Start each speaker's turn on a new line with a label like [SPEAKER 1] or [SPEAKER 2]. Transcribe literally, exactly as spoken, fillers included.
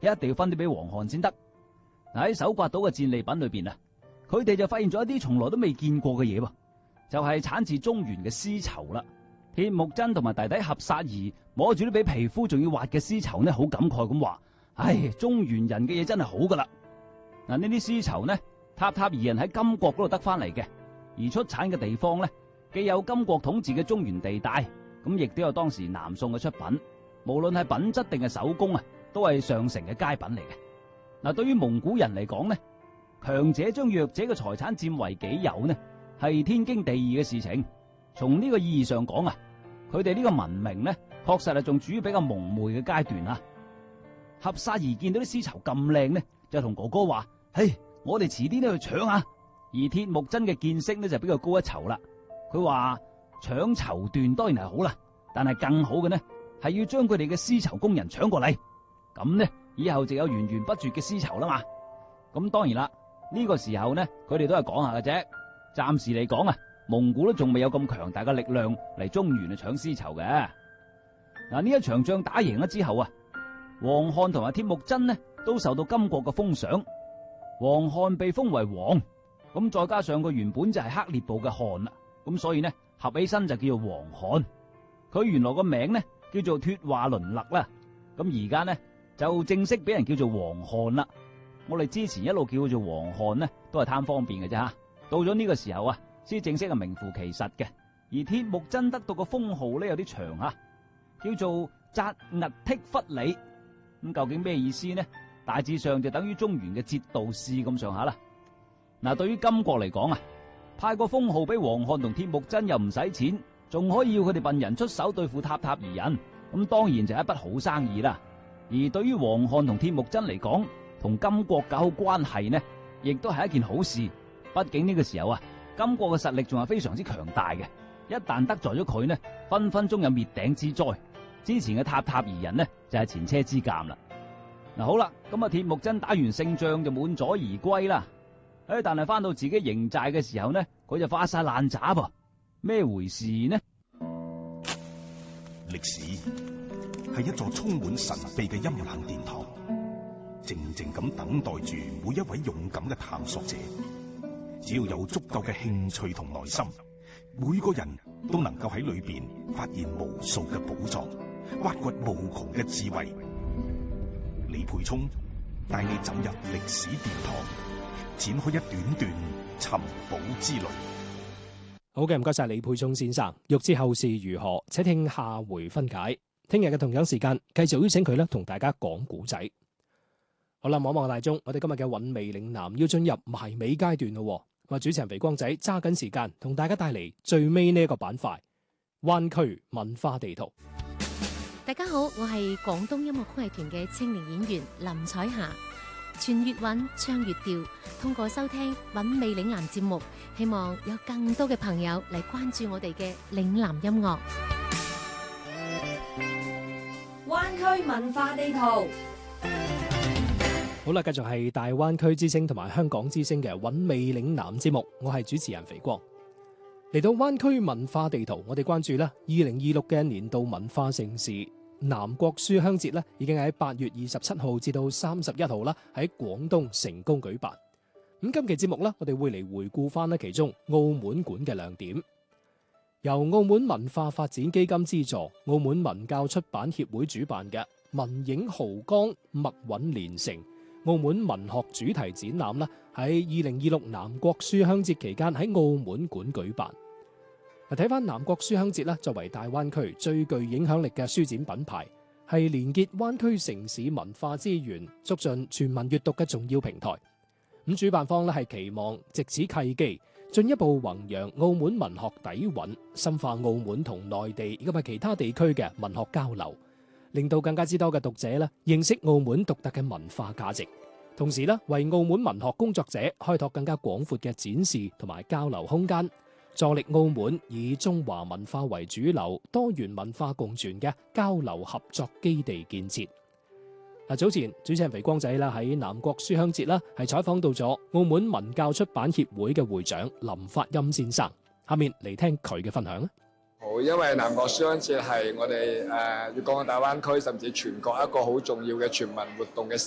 [SPEAKER 1] 一定要分啲俾黃漢先得。嗱，喺搜刮到嘅戰利品裏邊啊，佢哋就發現咗一啲從來都未見過嘅嘢喎，就係、是、產自中原嘅絲綢啦。鐵木真同埋弟弟合薩兒摸住啲比皮膚仲要滑嘅絲綢呢，好感慨咁話：唉，中原人嘅嘢真係好噶啦。嗱，呢啲絲綢呢，塔塔兒人喺金國嗰度得翻嚟嘅，而出產嘅地方呢，既有金國統治嘅中原地帶，咁亦都有當時南宋嘅出品。無論係品質定係手工啊，都係上乘嘅佳品嚟嘅。嗱，對於蒙古人嚟講呢，強者將弱者嘅財產佔為己有呢，係天經地義嘅事情。從呢個意義上講啊，佢哋呢個文明呢，確實係仲處於比較蒙昧嘅階段啊。合薩兒見到啲絲綢咁靚呢，就同哥哥話：嘿，我哋遲啲都去搶下。而鐵木真嘅見識呢，就比較高一籌啦。佢話搶綢緞當然係好啦，但係更好嘅呢，係要將佢哋嘅絲綢工人搶過嚟，咁呢，以後就有源源不絕嘅絲綢啦嘛。咁當然啦，呢、這個時候呢，佢哋都係講下嘅啫。暫時嚟講啊，蒙古都仲未有咁強大嘅力量嚟中原去搶絲綢嘅。嗱，呢一場仗打贏咗之後啊，黃漢同埋鐵木真呢都受到金國嘅封賞。黃漢被封為王，咁再加上佢原本就係黑列部嘅汗啦，咁所以呢合起身就叫做黃漢。佢原來個名呢叫做脫華倫勒啦，咁而家呢就正式俾人叫做黃漢啦。我哋之前一路叫佢做黃漢呢，都係貪方便嘅啫吓。到咗呢個時候啊，先正式係名副其實嘅。而鐵木真得到個封號呢，有啲長啊，叫做扎兀剔忽里。咁究竟咩意思呢？大致上就等於中原嘅節度使咁上下啦。嗱，對於金國嚟講啊，派個封號俾黃漢同鐵木真又唔使錢，仲可以要佢哋笨人出手對付塔塔兒人，咁當然就係一筆好生意啦。而對於黃漢同鐵木真嚟講，同金國搞好關係呢，亦都係一件好事。畢竟呢個時候啊，金國嘅實力仲係非常之強大嘅，一旦得罪咗佢呢，分分鐘有滅頂之災。之前嘅塔塔兒人呢，就係前車之鑑啦。嗱，好啦，咁啊鐵木真打完勝仗就滿載而歸啦。誒，但係翻到自己營寨嘅時候呢，佢就發晒爛渣噃，咩回事呢？
[SPEAKER 2] 歷史係一座充滿神秘嘅陰冷殿堂，靜靜咁等待住每一位勇敢嘅探索者。只要有足夠嘅興趣同耐心，每個人都能夠喺裏邊發現無數嘅寶藏，挖掘無窮嘅智慧。李沛聰帶你走入歷史殿堂，展開一段段尋寶之旅。
[SPEAKER 3] 好嘅，唔該晒李沛聰先生。欲知後事如何，且聽下回分解。聽日嘅同樣時間，繼續邀請佢咧，同大家講古仔。好啦，望望大鐘，我哋今日嘅韻味嶺南要進入埋尾階段咯。我主持人肥光仔揸緊時間，同大家帶嚟最尾呢一個板塊——灣區文化地圖。
[SPEAKER 4] 大家好，我係廣東音樂曲藝團嘅青年演員林彩霞。傳粵韻，唱粵調，通過收聽韻味嶺南節目，希望有更多嘅朋友嚟關注我哋嘅嶺南音樂。
[SPEAKER 5] 灣區文化地圖。
[SPEAKER 3] 好啦，繼續係大灣區之聲同埋香港之聲嘅韻味嶺南節目，我係主持人肥光。嚟到灣區文化地圖，我哋關注啦，二零二六嘅年度文化盛事南國書香節咧，已經喺八月二十七號至到三十一號啦，喺廣東成功舉辦。咁今期節目咧，我哋會嚟回顧翻咧其中澳門館嘅亮點。由澳門文化發展基金資助，澳門文教出版協會主辦嘅文影豪江墨韻連城澳門文學主題展覽啦，喺二零二六南國書香節期間喺澳門館舉辦。嗱，睇翻南國書香節咧，作為大灣區最具影響力嘅書展品牌，係連結灣區城市文化資源，促進全民閱讀嘅重要平台。咁主辦方咧係期望藉此契機，進一步弘揚澳門文學底蘊，深化澳門同內地以及係其他地區嘅文學交流，令到更加之多嘅讀者咧認識澳門獨特嘅文化價值，同時咧為澳門文學工作者開拓更加廣闊嘅展示同埋交流空間，助力澳門以中華文化為主流、多元文化共存嘅交流合作基地建設。嗱，早前主持人肥光仔啦喺南國書香節啦係採訪到咗澳門文教出版協會嘅會長林發欽先生，下面嚟聽佢嘅分享啊！
[SPEAKER 6] 好，因為南國書香節係我哋誒粵港澳大灣區甚至全國一個好重要嘅全民活動嘅